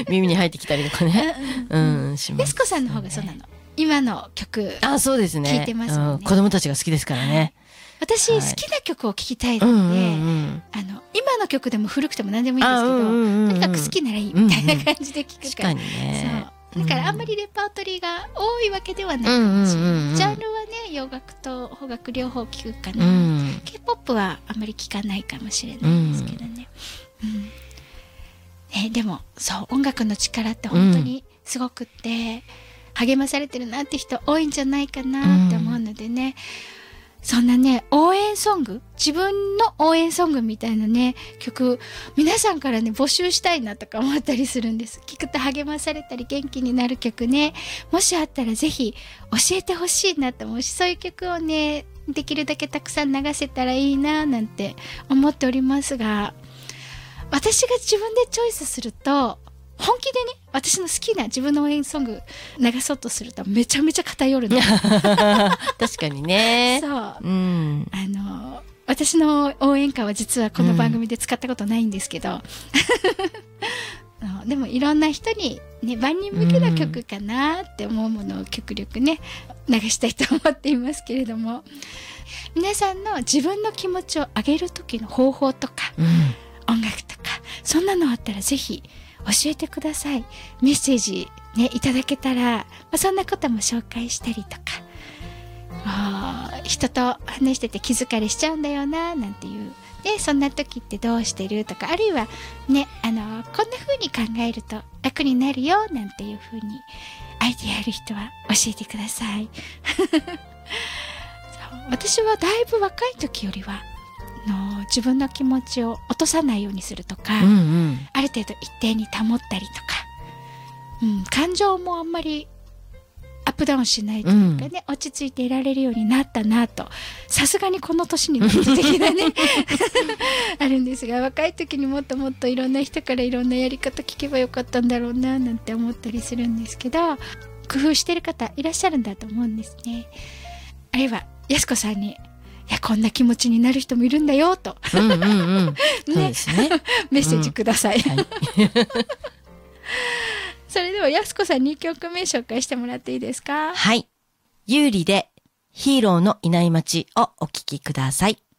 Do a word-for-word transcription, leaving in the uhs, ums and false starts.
耳に入ってきたりとかね、うん、うん、しますね。 やすこさんの方がそうなの。今の曲あ、そうですね、 聴いてますもんね、 うん、子供たちが好きですからね。 私、 はい、 好きな曲を聴きたいので、うんうんうん、あの今の曲でも古くても何でもいいんですけど、うんうんうん、とにかく好きならいいみたいな感じで聴くから、うんうん、確かにね、そうだからあんまりレパートリーが多いわけではないかもしれない、うんうんうん、ジャンルはね洋楽と邦楽両方聴くかな、うん、K-ポップ はあんまり聴かないかもしれないんですけどね、うんうんね、でもそう音楽の力って本当にすごくって、うん、励まされてるなって人多いんじゃないかなって思うのでね、うん、そんなね応援ソング、自分の応援ソングみたいなね曲皆さんからね募集したいなとか思ったりするんです。聞くと励まされたり元気になる曲ね、もしあったらぜひ教えてほしいなと思うし、そういう曲をねできるだけたくさん流せたらいいななんて思っておりますが、私が自分でチョイスすると本気でね私の好きな自分の応援ソング流そうとするとめちゃめちゃ偏るの確かにね。 そう、うん、あの私の応援歌は実はこの番組で使ったことないんですけど、うん、でもいろんな人に、ね、万人向けな曲かなって思うものを極力ね流したいと思っていますけれども、皆さんの自分の気持ちを上げる時の方法とか、うん、音楽とかそんなのあったらぜひ教えてください。メッセージ、ね、いただけたら、まあ、そんなことも紹介したりとか、人と話してて気疲れしちゃうんだよななんていうで、そんな時ってどうしてるとか、あるいはねあのこんな風に考えると楽になるよなんていう風にアイディアある人は教えてくださいそう私はだいぶ若い時よりはの自分の気持ちを落とさないようにするとか、うんうん、ある程度一定に保ったりとか、うん、感情もあんまりアップダウンしないというかね、うん、落ち着いていられるようになったなと、さすがにこの年になって的なねあるんですが、若い時にもっともっといろんな人からいろんなやり方聞けばよかったんだろうななんて思ったりするんですけど、工夫してる方いらっしゃるんだと思うんですね。あるいはやすこさんにいやこんな気持ちになる人もいるんだよとうんうん、うんね、そうですねメッセージください、うんはい、それではやすこさんにきょくめ紹介してもらっていいですか。 はい、有利でヒーローのいない街をお聴きください。